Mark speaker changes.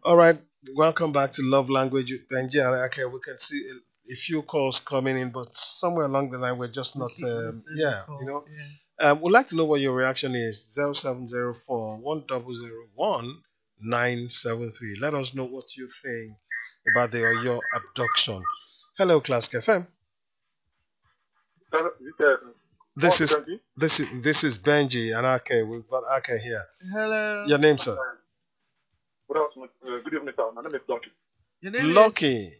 Speaker 1: All right, welcome back to Love Language with Benji. Okay, we can see a few calls coming in, but somewhere along the line we're just not. Yeah, we'd like to know what your reaction is. 0704 1001 973. Let us know what you think about the your abduction. Hello, Class FM.
Speaker 2: Yes.
Speaker 1: This is this is Benji and Ake. We've got Ake here.
Speaker 3: Hello.
Speaker 1: Your name, sir?
Speaker 2: Good afternoon. Good evening, sir. My name is Lucky.
Speaker 3: Your name is?
Speaker 1: Lucky.